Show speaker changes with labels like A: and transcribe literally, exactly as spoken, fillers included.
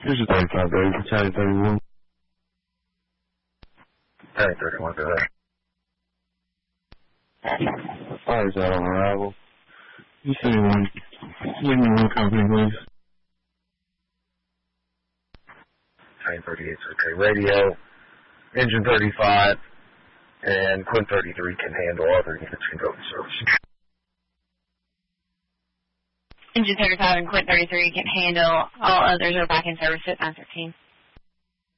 A: Here's your thirty-five, baby. Charlie thirty-one.
B: Charlie thirty-one, go ahead.
A: Fire's out on arrival. You send me one. Give me one company, please.
B: Train thirty-eight, okay. Radio, engine thirty-five, and Quint thirty-three can handle other units can go to service.
C: Engine thirty-five and Quint thirty-three can handle. All others are back in service at nine thirteen.